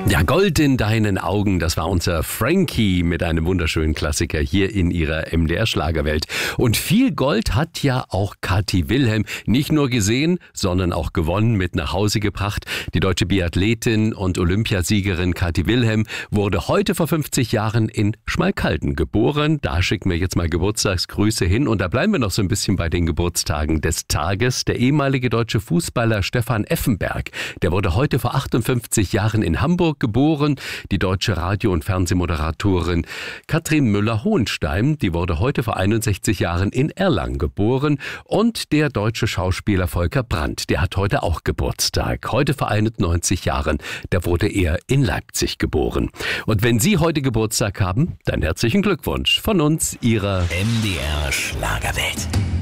Ja, Gold in deinen Augen, das war unser Frankie mit einem wunderschönen Klassiker hier in ihrer MDR-Schlagerwelt. Und viel Gold hat ja auch Kathi Wilhelm nicht nur gesehen, sondern auch gewonnen, mit nach Hause gebracht. Die deutsche Biathletin und Olympiasiegerin Kathi Wilhelm wurde heute vor 50 Jahren in Schmalkalden geboren. Da schicken wir jetzt mal Geburtstagsgrüße hin und da bleiben wir noch so ein bisschen bei den Geburtstagen des Tages. Der ehemalige deutsche Fußballer Stefan Effenberg, der wurde heute vor 58 Jahren in Hamburg geboren. Die deutsche Radio- und Fernsehmoderatorin Katrin Müller-Hohenstein, die wurde heute vor 61 Jahren in Erlangen geboren. Und der deutsche Schauspieler Volker Brandt, der hat heute auch Geburtstag. Heute vor 91 Jahren, da wurde er in Leipzig geboren. Und wenn Sie heute Geburtstag haben, dann herzlichen Glückwunsch von uns, Ihrer MDR Schlagerwelt.